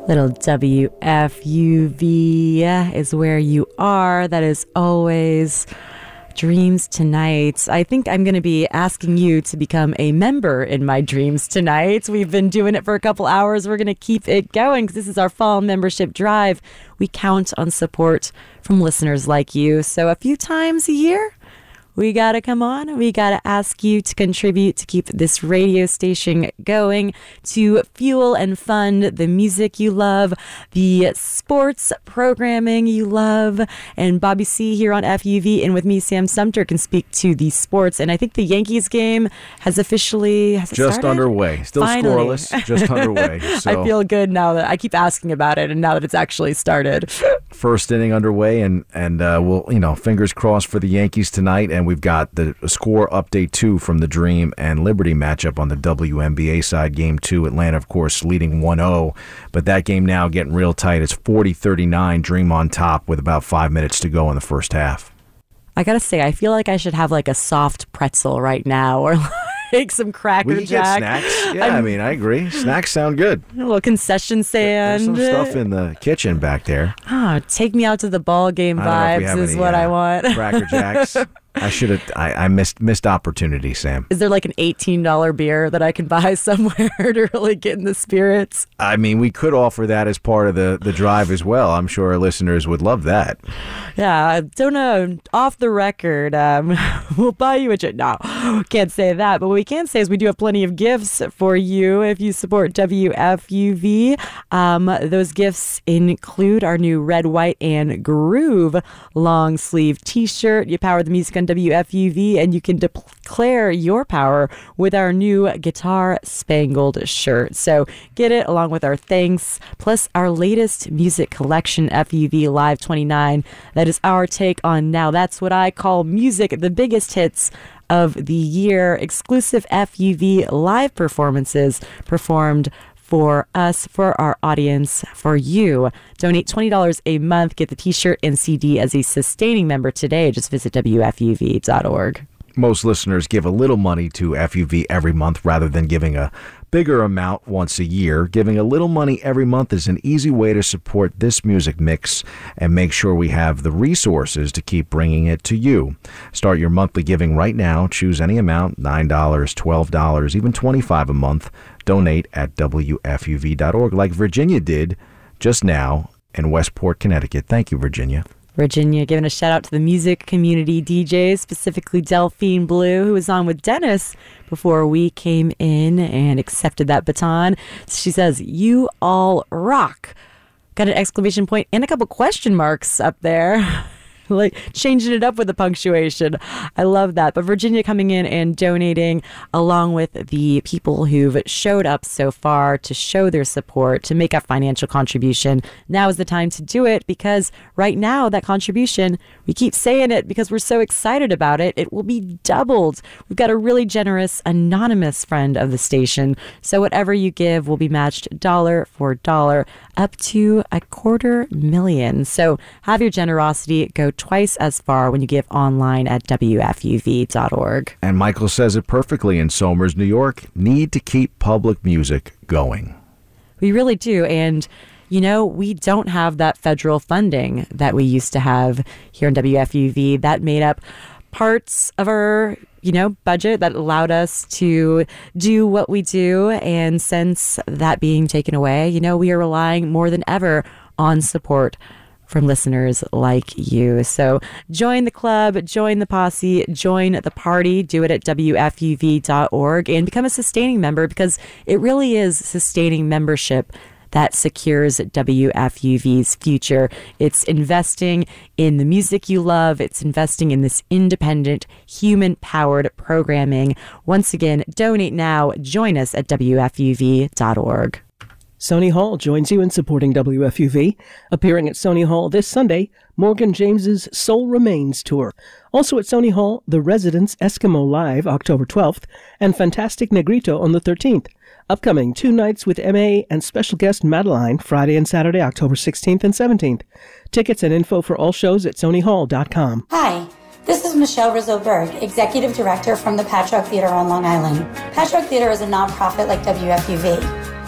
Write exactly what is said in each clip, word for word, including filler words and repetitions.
Little W F U V is where you are. That is always Dreams Tonight. I think I'm going to be asking you to become a member in my Dreams Tonight. We've been doing it for a couple hours. We're going to keep it going because this is our fall membership drive. We count on support from listeners like you. So a few times a year, we got to come on. We got to ask you to contribute to keep this radio station going, to fuel and fund the music you love, the sports programming you love. And Bobby C here on F U V and with me, Sam Sumter, can speak to the sports. And I think the Yankees game has officially has it just started? underway. Still Finally. scoreless, just underway. So I feel good now that I keep asking about it, and now that it's actually started. First inning underway, and and uh, we'll you know fingers crossed for the Yankees tonight. And we've got the score update too from the Dream and Liberty matchup on the W N B A side. Game two, Atlanta, of course, leading one oh, but that game now getting real tight. It's forty thirty-nine, Dream on top with about five minutes to go in the first half. I gotta say, I feel like I should have like a soft pretzel right now, or like some Cracker We can Jack. get snacks. Yeah, I'm, I mean, I agree. Snacks sound good. A little concession stand. There's some stuff in the kitchen back there. Ah, take me out to the ball game I don't know if we vibes have is any, what uh, I want. Cracker Jacks. I should have. I, I missed missed opportunity, Sam. Is there like an eighteen dollars beer that I can buy somewhere to really get in the spirits? I mean, we could offer that as part of the, the drive as well. I'm sure our listeners would love that. Yeah, I don't know. Off the record, um, we'll buy you a jet. No, can't say that. But what we can say is we do have plenty of gifts for you if you support W F U V. Um, those gifts include our new Red, White, and Groove long sleeve T-shirt. You power the music on W F U V, and you can declare your power with our new Guitar Spangled shirt. So get it along with our thanks, plus our latest music collection, F U V Live twenty-nine. That is our take on Now That's What I Call Music, the biggest hits of the year. Exclusive F U V live performances performed for us, for our audience, for you. Donate twenty dollars a month. Get the t-shirt and C D as a sustaining member today. Just visit W F U V dot org. Most listeners give a little money to F U V every month rather than giving a bigger amount once a year. Giving a little money every month is an easy way to support this music mix and make sure we have the resources to keep bringing it to you. Start your monthly giving right now. Choose any amount, nine dollars, twelve dollars, even twenty-five dollars a month. Donate at W F U V dot org like Virginia did just now in Westport, Connecticut. Thank you, Virginia. Virginia giving a shout out to the music community D Js, specifically Delphine Blue, who was on with Dennis before we came in and accepted that baton. She says, "You all rock." Got an exclamation point and a couple question marks up there. Like changing it up with the punctuation. I love that. But Virginia coming in and donating along with the people who've showed up so far to show their support, to make a financial contribution. Now is the time to do it, because right now that contribution, we keep saying it because we're so excited about it, it will be doubled. We've got a really generous anonymous friend of the station. So whatever you give will be matched dollar for dollar up to a quarter million. So have your generosity go twice as far when you give online at W F U V dot org. And Michael says it perfectly in Somers, New York. Need to keep public music going. We really do. And, you know, we don't have that federal funding that we used to have here in W F U V that made up parts of our, you know, budget that allowed us to do what we do. And since that being taken away, you know, we are relying more than ever on support from listeners like you. So join the club, join the posse, join the party. Do it at W F U V dot org and become a sustaining member, because it really is sustaining membership that secures W F U V's future. It's investing in the music you love. It's investing in this independent, human-powered programming. Once again, donate now. Join us at W F U V dot org. Sony Hall joins you in supporting W F U V. Appearing at Sony Hall this Sunday, Morgan James's Soul Remains Tour. Also at Sony Hall, The Residents Eskimo Live, October twelfth, and Fantastic Negrito on the thirteenth. Upcoming two nights with M A and special guest Madeline, Friday and Saturday, October sixteenth and seventeenth. Tickets and info for all shows at sony hall dot com. Hi, this is Michelle Rizzo-Berg, Executive Director from the Patchwork Theater on Long Island. Patchwork Theater is a nonprofit like W F U V.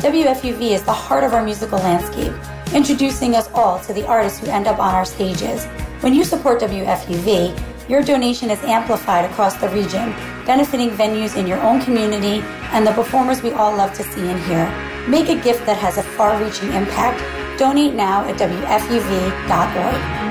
W F U V is the heart of our musical landscape, introducing us all to the artists who end up on our stages. When you support W F U V, your donation is amplified across the region, benefiting venues in your own community and the performers we all love to see and hear. Make a gift that has a far-reaching impact. Donate now at W F U V dot org.